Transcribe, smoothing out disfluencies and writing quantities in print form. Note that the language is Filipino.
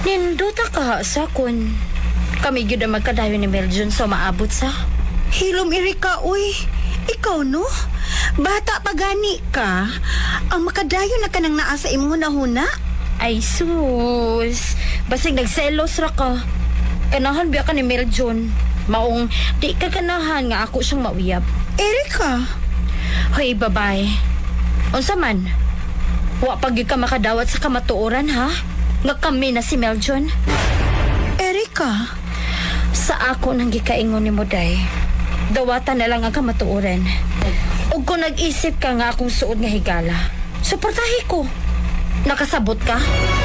Ninduta ka sa kun kami gyud ang magkadayon ni Meljun sa maabot sa. Hilom Erika, uy. Ikaw no? Bata pa gani ka. Ang makadayon na ka nang naa sa imong hunahuna. Ay sus, basig nagselos ra ka. Kanahan biya ka ni Meljun. Maong di ka kanahan nga ako siyang mauyab. Erika. Hoy babay. Unsa man? Wa pag ka makadawat sa kamatuoran ha? Nga kami na si Meljun. Erika. Sa ako nang gikaingon ni Moday. Dawatan na lang ang kamatuoran. Ug kung nag-isip ka nga akong suod nga higala, suportahi ko. Nakasabot ka?